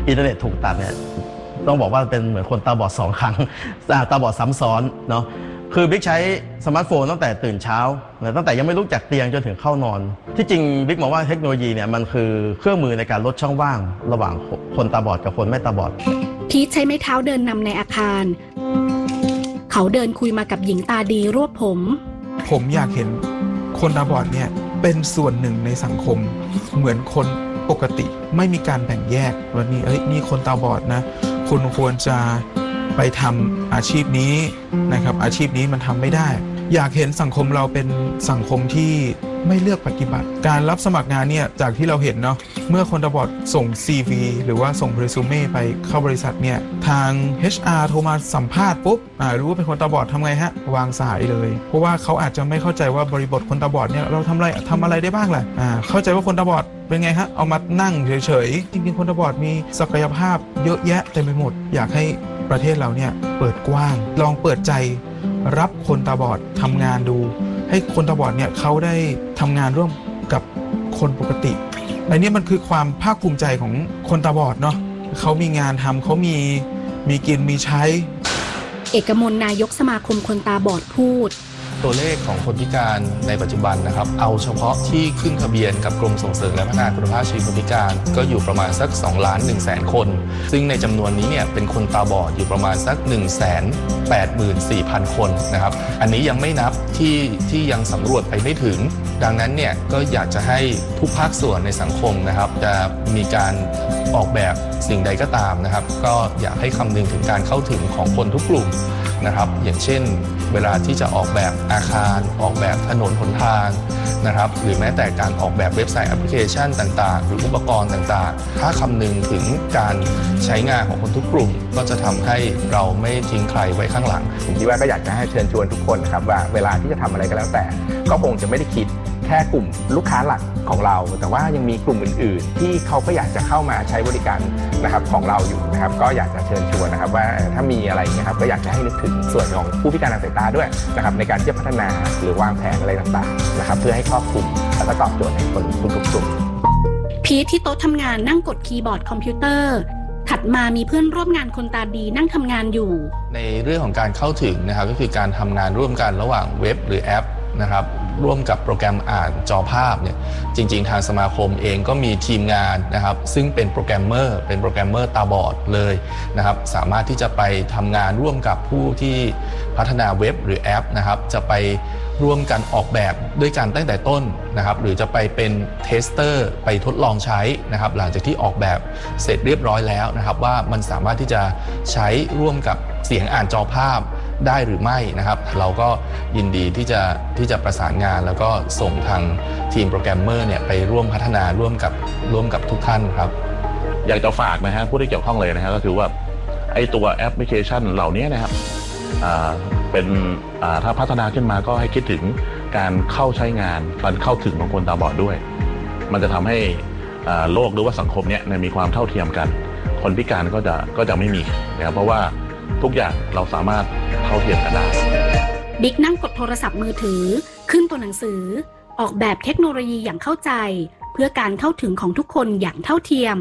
อินเทอร์เน็ตถูกตัดเนี่ยต้องบอกว่าเป็นเหมือนคนตาบอด2 ครั้งตาบอดซ้ำซ้อนเนาะคือบิ๊กใช้สมาร์ทโฟนตั้งแต่ตื่นเช้าตั้งแต่ยังไม่ลุกจากเตียงจนถึงเข้านอนที่จริงบิ๊กมองว่าเทคโนโลยีเนี่ยมันคือเครื่องมือในการลดช่องว่างระหว่างคนตาบอดกับคนไม่ตาบอดพีทใช้ไม้เท้าเดินนำในอาคารเขาเดินคุยมากับหญิงตาดีรวบผมอยากเห็นคนตาบอดเนี่ยเป็นส่วนหนึ่งในสังคมเหมือนคนปกติไม่มีการแบ่งแยกว่านี่คนตาบอดนะคุณควรจะไปทำอาชีพนี้นะครับอาชีพนี้มันทำไม่ได้อยากเห็นสังคมเราเป็นสังคมที่ไม่เลือกปฏิบัติการรับสมัครงานเนี่ยจากที่เราเห็นเนาะเมื่อคนตาบอดส่ง CV หรือว่าส่งเรซูเม่ไปเข้าบริษัทเนี่ยทาง HR โทรมาสัมภาษณ์ปุ๊บรู้ว่าเป็นคนตาบอดทำไงฮะวางสายเลยเพราะว่าเขาอาจจะไม่เข้าใจว่าบริบทคนตาบอดเนี่ยเราทำอะไรได้บ้างล่ะเข้าใจว่าคนตาบอดเป็นไงฮะเอามานั่งเฉยๆจริงๆคนตาบอดมีศักยภาพเยอะแยะเต็มไปหมดอยากให้ประเทศเราเนี่ยเปิดกว้างลองเปิดใจรับคนตาบอดทำงานดูให้คนตาบอดเนี่ยเขาได้ทำงานร่วมกับคนปกติอันนี้มันคือความภาคภูมิใจของคนตาบอดเนาะเขามีงานทำเขามีกินมีใช้เอกมลนายกสมาคมคนตาบอดพูดตัวเลขของคนพิการในปัจจุบันนะครับเอาเฉพาะที่ขึ้นทะเบียนกับกรมส่งเสริมและพัฒนาคุณภาพชีวิตคนพิการก็อยู่ประมาณสัก2,100,000 คนซึ่งในจำนวนนี้เนี่ยเป็นคนตาบอดอยู่ประมาณสัก184,000 คนนะครับอันนี้ยังไม่นับที่ยังสำรวจไปไม่ถึงดังนั้นเนี่ยก็อยากจะให้ทุกภาคส่วนในสังคมนะครับจะมีการออกแบบสิ่งใดก็ตามนะครับก็อยากให้คำนึงถึงการเข้าถึงของคนทุกกลุ่มนะครับอย่างเช่นเวลาที่จะออกแบบอาคารออกแบบถนนหนทางนะครับหรือแม้แต่การออกแบบเว็บไซต์แอปพลิเคชันต่างๆหรืออุปกรณ์ต่างๆถ้าคำนึงถึงการใช้งานของคนทุกกลุ่มก็จะทำให้เราไม่ทิ้งใครไว้ข้างหลังผมคิดว่าก็อยากจะให้เชิญชวนทุกคนนะครับว่าเวลาที่จะทำอะไรก็แล้วแต่ก็คงจะไม่ได้คิดแค่กลุ่มลูกค้าหลักของเราแต่ว่ายังมีกลุ่มอื่นๆที่เขาก็อยากจะเข้ามาใช้บริการนะครับของเราอยู่นะครับก็อยากจะเชิญชวนนะครับว่าถ้ามีอะไรนะครับก็อยากจะให้นึกถึงส่วนของผู้พิการทางสายตาด้วยนะครับในการที่จะพัฒนาหรือวางแผนอะไรต่างๆนะครับเพื่อให้ครอบคลุมและก็ตอบโจทย์ให้คนทุกกลุ่มพีทที่โต๊ะทำงานนั่งกดคีย์บอร์ดคอมพิวเตอร์ถัดมามีเพื่อนร่วมงานคนตาดีนั่งทำงานอยู่ในเรื่องของการเข้าถึงนะครับก็คือการทำงานร่วมกันระหว่างเว็บหรือแอปนะครับร่วมกับโปรแกรมอ่านจอภาพเนี่ยจริงๆทางสมาคมเองก็มีทีมงานนะครับซึ่งเป็นโปรแกรมเมอร์ตาบอดเลยนะครับสามารถที่จะไปทำงานร่วมกับผู้ที่พัฒนาเว็บหรือแอปนะครับจะไปร่วมกันออกแบบด้วยกันตั้งแต่ต้นนะครับหรือจะไปเป็นเทสเตอร์ไปทดลองใช้นะครับหลังจากที่ออกแบบเสร็จเรียบร้อยแล้วนะครับว่ามันสามารถที่จะใช้ร่วมกับเสียงอ่านจอภาพได้หรือไม่นะครับเราก็ยินดีที่จะประสานงานแล้วก็ส่งทางทีมโปรแกรมเมอร์เนี่ยไปร่วมพัฒนาร่วมกับทุกท่านครับอยากจะฝากนะฮะผู้ที่เกี่ยวข้องเลยนะฮะก็คือว่าไอ้ตัวแอปพลิเคชันเหล่านี้นะครับเป็นถ้าพัฒนาขึ้นมาก็ให้คิดถึงการเข้าใช้งานการเข้าถึงของคนตาบอดด้วยมันจะทำให้โลกหรือว่าสังคมเนี่ยมีความเท่าเทียมกันคนพิการก็จะไม่มีนะครับเพราะว่าทุกอย่างเราสามารถเท่าเทียมกันได้บิ๊กนั่งกดโทรศัพท์มือถือขึ้นตัวหนังสือออกแบบเทคโนโลยีอย่างเข้าใจเพื่อการเข้าถึงของทุกคนอย่างเท่าเทียม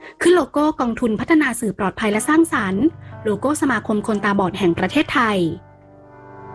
ขึ้นโลโก้กองทุนพัฒนาสื่อปลอดภัยและสร้างสรรค์โลโก้สมาคมคนตาบอดแห่งประเทศไทย